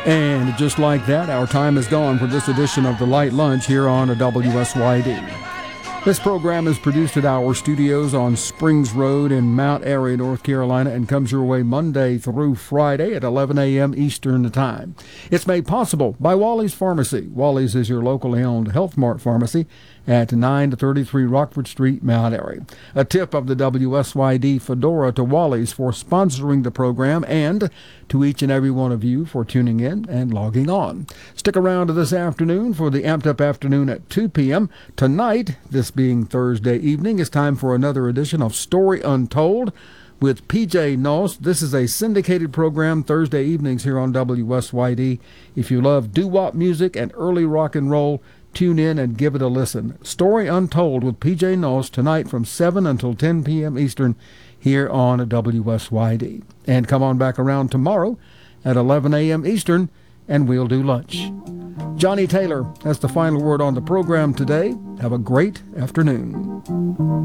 And just like that, our time is gone for this edition of the Light Lunch here on WSYD. This program is produced at our studios on Springs Road in Mount Airy, North Carolina, and comes your way Monday through Friday at 11 a.m. Eastern Time. It's made possible by Wally's Pharmacy. Wally's is your locally owned Health Mart pharmacy at 933 Rockford Street, Mount Airy. A tip of the WSYD Fedora to Wally's for sponsoring the program, and to each and every one of you for tuning in and logging on. Stick around to this afternoon for the Amped Up Afternoon at 2 p.m. Tonight, this being Thursday evening, it's time for another edition of Story Untold with PJ Noss. This is a syndicated program Thursday evenings here on WSYD. If you love doo-wop music and early rock and roll, tune in and give it a listen. Story Untold with PJ Noss tonight from 7 until 10 p.m. Eastern here on WSYD. And come on back around tomorrow at 11 a.m. Eastern and we'll do lunch. Johnny Taylor has the final word on the program today. Have a great afternoon.